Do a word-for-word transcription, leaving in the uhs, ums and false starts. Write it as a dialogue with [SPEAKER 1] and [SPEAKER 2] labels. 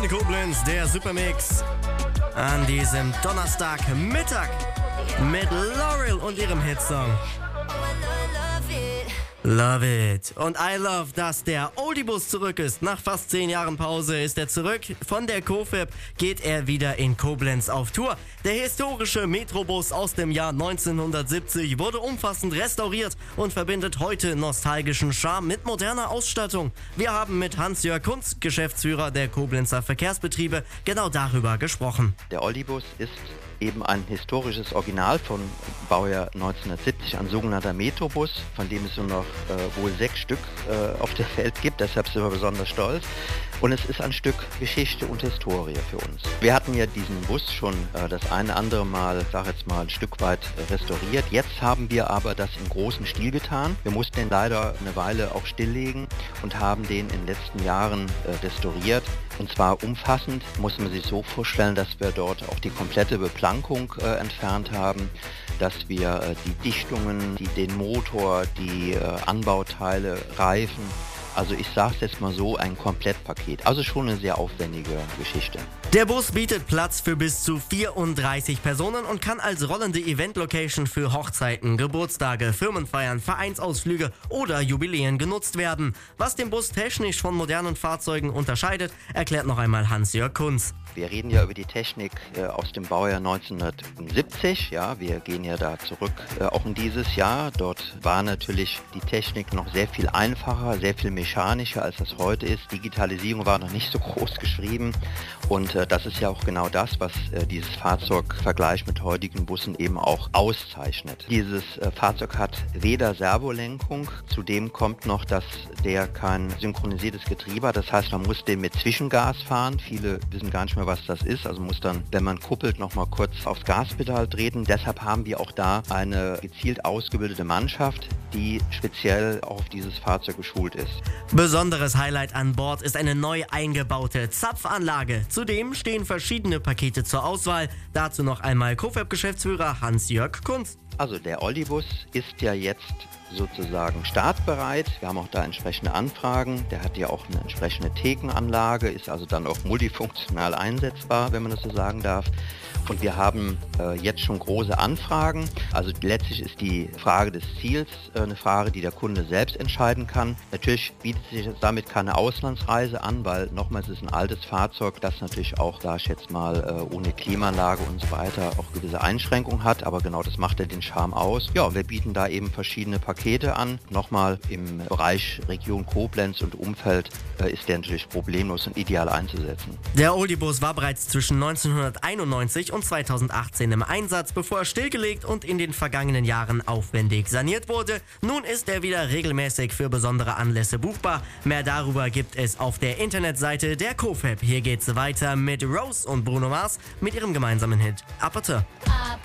[SPEAKER 1] Koblenz, der Supermix an diesem Donnerstagmittag mit Laurel und ihrem Hitsong Love It. Und I love, dass der Oldie-Bus zurück ist. Nach fast zehn Jahren Pause ist er zurück. Von der CoFab geht er wieder in Koblenz auf Tour. Der historische Metrobus aus dem Jahr neunzehnhundertsiebzig wurde umfassend restauriert und verbindet heute nostalgischen Charme mit moderner Ausstattung. Wir haben mit Hans-Jörg Kunz, Geschäftsführer der Koblenzer Verkehrsbetriebe, genau darüber gesprochen.
[SPEAKER 2] Der Oldie-Bus ist eben ein historisches Original von Baujahr neunzehnhundertsiebzig, ein sogenannter Metrobus, von dem es nur noch äh, wohl sechs Stück äh, auf der Welt gibt, deshalb sind wir besonders stolz. Und es ist ein Stück Geschichte und Historie für uns. Wir hatten ja diesen Bus schon äh, das eine andere Mal, sag jetzt mal, ein Stück weit äh, restauriert. Jetzt haben wir aber das im großen Stil getan. Wir mussten den leider eine Weile auch stilllegen und haben den in den letzten Jahren äh, restauriert. Und zwar umfassend, muss man sich so vorstellen, dass wir dort auch die komplette Beplankung äh, entfernt haben, dass wir äh, die Dichtungen, die, den Motor, die äh, Anbauteile, Reifen, also ich sage es jetzt mal so, ein Komplettpaket. Also schon eine sehr aufwendige Geschichte.
[SPEAKER 1] Der Bus bietet Platz für bis zu vierunddreißig Personen und kann als rollende Event-Location für Hochzeiten, Geburtstage, Firmenfeiern, Vereinsausflüge oder Jubiläen genutzt werden. Was den Bus technisch von modernen Fahrzeugen unterscheidet, erklärt noch einmal Hans-Jörg Kunz.
[SPEAKER 2] Wir reden ja über die Technik äh, aus dem Baujahr neunzehnhundertsiebzig. Ja, wir gehen ja da zurück, äh, auch in dieses Jahr. Dort war natürlich die Technik noch sehr viel einfacher, sehr viel mechanischer, als das heute ist. Digitalisierung war noch nicht so groß geschrieben. Und äh, das ist ja auch genau das, was äh, dieses Fahrzeug im Vergleich mit heutigen Bussen eben auch auszeichnet. Dieses äh, Fahrzeug hat weder Servolenkung, zudem kommt noch, dass der kein synchronisiertes Getriebe hat. Das heißt, man muss den mit Zwischengas fahren. Viele wissen gar nicht mehr, was das ist. Also muss dann, wenn man kuppelt, noch mal kurz aufs Gaspedal treten. Deshalb haben wir auch da eine gezielt ausgebildete Mannschaft, die speziell auf dieses Fahrzeug geschult ist.
[SPEAKER 1] Besonderes Highlight an Bord ist eine neu eingebaute Zapfanlage. Zudem stehen verschiedene Pakete zur Auswahl. Dazu noch einmal CoFab-Geschäftsführer Hans-Jörg Kunz.
[SPEAKER 2] Also der Oldie-Bus ist ja jetzt sozusagen startbereit. Wir haben auch da entsprechende Anfragen. Der hat ja auch eine entsprechende Thekenanlage, ist also dann auch multifunktional einsetzbar, wenn man das so sagen darf. Und wir haben äh, jetzt schon große Anfragen. Also letztlich ist die Frage des Ziels äh, eine Frage, die der Kunde selbst entscheiden kann. Natürlich bietet sich damit keine Auslandsreise an, weil nochmals ist ein altes Fahrzeug, das natürlich auch, sag ich jetzt mal, äh, ohne Klimaanlage und so weiter auch gewisse Einschränkungen hat. Aber genau das macht ja den Charme aus. Ja, und wir bieten da eben verschiedene Pakete an. Nochmal im Bereich Region Koblenz und Umfeld äh, ist der natürlich problemlos und ideal einzusetzen.
[SPEAKER 1] Der Oldie-Bus war bereits zwischen neunzehnhunderteinundneunzig und zweitausendachtzehn im Einsatz, bevor er stillgelegt und in den vergangenen Jahren aufwendig saniert wurde. Nun ist er wieder regelmäßig für besondere Anlässe buchbar. Mehr darüber gibt es auf der Internetseite der CoFab. Hier geht's weiter mit Rose und Bruno Mars mit ihrem gemeinsamen Hit Aperture.